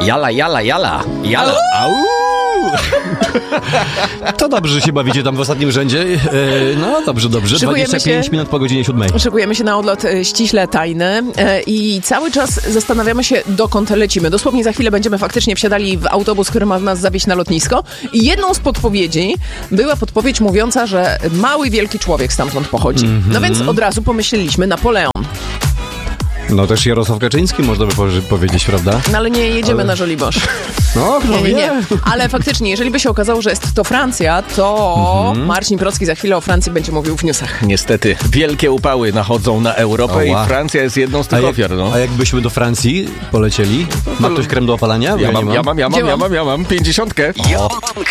Jala, jala, jala. Jala. Au. To dobrze, że się bawicie tam w ostatnim rzędzie. No dobrze. 25 minut po godzinie 7. Szykujemy się na odlot ściśle tajny i cały czas zastanawiamy się, dokąd lecimy. Dosłownie za chwilę będziemy faktycznie wsiadali w autobus, który ma nas zawieźć na lotnisko. I jedną z podpowiedzi była podpowiedź mówiąca, że mały, wielki człowiek stamtąd pochodzi. No więc od razu pomyśleliśmy Napoleon. No też Jarosław Kaczyński można by powiedzieć, prawda? No ale nie jedziemy na Żoliborz. No, nie. Ale faktycznie, jeżeli by się okazało, że jest to Francja, to Marcin Procki za chwilę o Francji będzie mówił w newsach. Niestety, wielkie upały nachodzą na Europę i Francja jest jedną z tych ofiar. No. A jakbyśmy do Francji polecieli? Ma ktoś krem do opalania? Ja mam 50.